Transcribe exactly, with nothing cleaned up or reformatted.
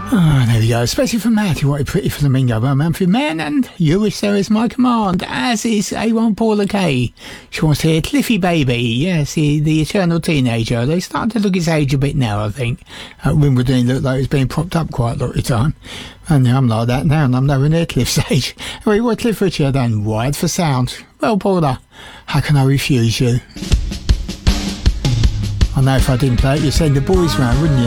Oh, there we go. Especially for Matty, what a pretty flamingo. Well, Manfred Man, and you wish there is my command, as is A one Paula K. She wants to hear Cliffy Baby. Yes, the, the eternal teenager. They start to look his age a bit now, I think. At Wimbledon, he looked like he's being propped up quite a lot of the time. And I'm like that now, and I'm nowhere near Cliff's age. Anyway, what Cliff Richard done? Wired for sound. Well, Paula, how can I refuse you? I know if I didn't play it, you'd send the boys round, wouldn't you?